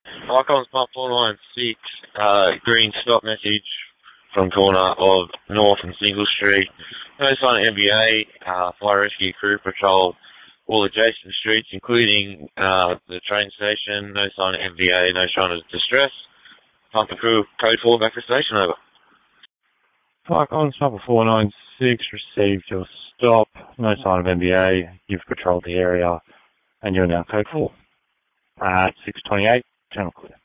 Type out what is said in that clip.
Icons Pump 496, green stop message from corner of North and Single Street. No sign of MBA, fire rescue crew patrol all adjacent streets, including the train station. No sign of MBA, no sign of distress. Pump and crew, code 4, back to station, over. Icons Pump 496, received your stop. No sign of MBA. You've patrolled the area and you're now code 4. At 6:28, channel clear.